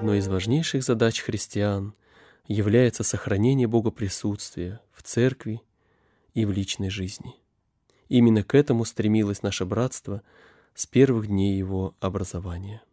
одной из важнейших задач христиан является сохранение богоприсутствия в церкви и в личной жизни. Именно к этому стремилось наше братство с первых дней его образования.